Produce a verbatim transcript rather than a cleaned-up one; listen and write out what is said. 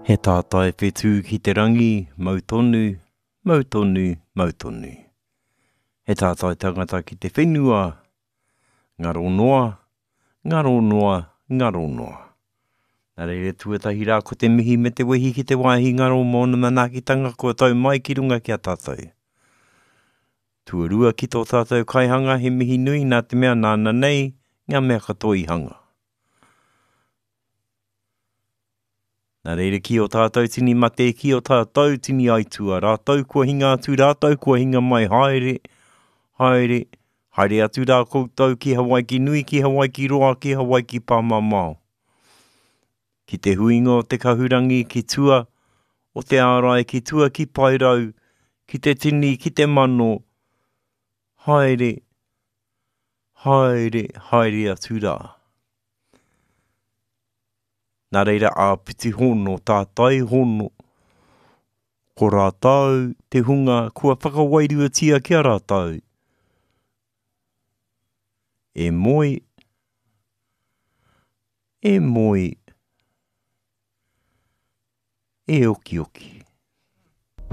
He tātai whetū ki te rangi, mautonu, mautonu, mautonu. He tātai tangata ki te whenua, ngaro noa, ngaro noa, ngaro noa. Nā reire tuatahi rā ko te mihi me te wehi ki te wāhi ngaro mōna manaakitanga kua tau mai ki runga ki a tātou. Tuarua ki tō tātou kaihanga he mihi nui nā te mea nāna nei, ngā mea katoa i hanga. Nā reire ki o tātou tini mate, ki o tātou tini aitua, rātou kua hinga atu, rātou kua hinga mai, haere, haere, haere atu rā koutou ki Hawaii ki nui, ki Hawaii ki roa, ki Hawaii ki pāmamao. Ki te huinga o te kahurangi, ki tua o te ārai, ki tua ki pairau, ki te tini, ki te mano, haere, haere, haere atu rā. Nā reira āpiti hono, tātai hono. Ko rātau, te hunga, kua whakawairua kia rātau. E moi, e moi, e oki oki.